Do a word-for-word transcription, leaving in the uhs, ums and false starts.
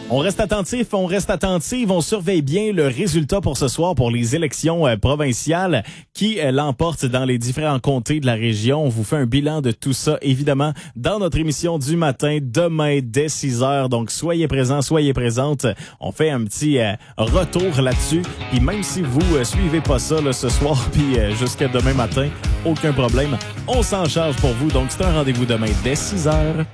On reste attentif, on reste attentif, on surveille bien le résultat pour ce soir pour les élections euh, provinciales qui euh, l'emportent dans les différents comtés de la région. On vous fait un bilan de tout ça, évidemment, dans notre émission du matin, demain dès six heures. Donc, soyez présents, soyez présentes. On fait un petit euh, retour là-dessus. Puis même si vous euh, suivez pas ça là, ce soir, puis euh, jusqu'à demain matin, aucun problème. On s'en charge pour vous. Donc, c'est un rendez-vous demain dès six heures.